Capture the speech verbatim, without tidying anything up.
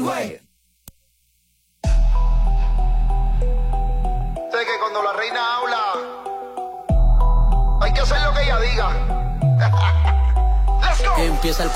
way. Sé que cuando la reina habla, hay que hacer lo que ella diga. Let's go. Empieza el